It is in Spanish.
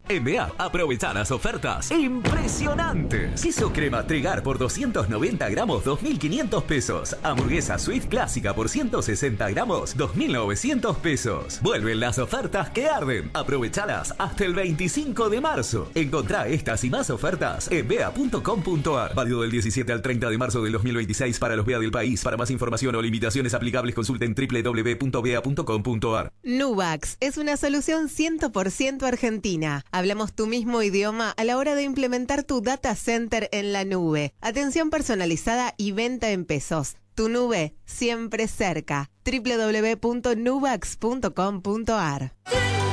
En BEA, aprovecha las ofertas impresionantes. Queso crema Tregar por 290 gramos, 2.500 pesos. Hamburguesa Swift clásica por 160 gramos, 2.900 pesos. Vuelven las ofertas que arden. Aprovechalas hasta el 25 de marzo. Encontrá estas y más ofertas en bea.com.ar. Válido del 17 al 30 de marzo del 2026 para los BEA del país. Para más información o limitaciones aplicables, consulten www.bea.com.ar. Nubax es una solución 100% argentina. Hablamos tu mismo idioma a la hora de implementar tu data center en la nube. Atención personalizada y venta en pesos. Tu nube siempre cerca. www.nubax.com.ar.